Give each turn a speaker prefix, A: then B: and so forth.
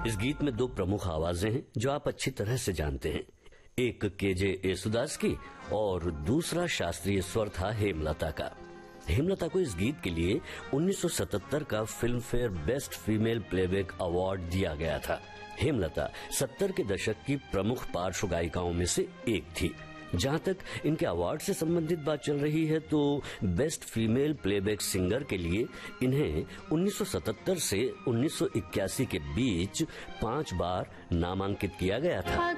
A: इस गीत में दो प्रमुख आवाजें हैं जो आप अच्छी तरह से जानते हैं। एक केजे येसुदास की और दूसरा शास्त्रीय स्वर था हेमलता का। हेमलता को इस गीत के लिए 1977 का film fair best female playback award दिया गया था। हेमलता 70 के दशक की प्रमुख पार्श्व गायिकाओं में से एक थी। जहां तक इनके अवार्ड से संबंधित बात चल रही है तो बेस्ट फीमेल प्लेबैक सिंगर के लिए इन्हें 1977 से 1981 के बीच 5 बार नामांकित किया गया था।